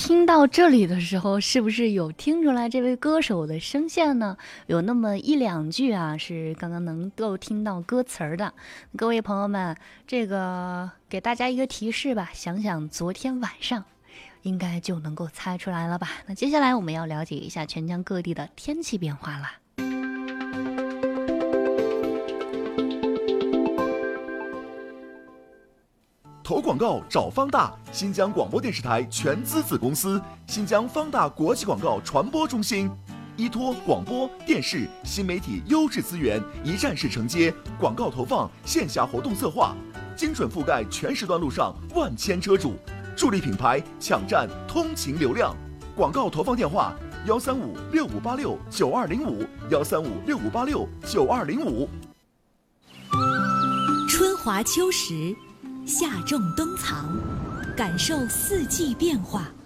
听到这里的时候，是不是有听出来这位歌手的声线呢？有那么一两句啊，是刚刚能够听到歌词儿的。各位朋友们，这个给大家一个提示吧，想想昨天晚上，应该就能够猜出来了吧？那接下来我们要了解一下全疆各地的天气变化啦。 投广告找方大，新疆广播电视台全资子公司，新疆方大国际广告传播中心，依托广播电视新媒体优质资源，一站式承接广告投放、线下活动策划，精准覆盖全时段路上万千车主，助力品牌抢占通勤流量。广告投放电话：13565869205，13565869205。 春华秋实，夏种冬藏，感受四季变化。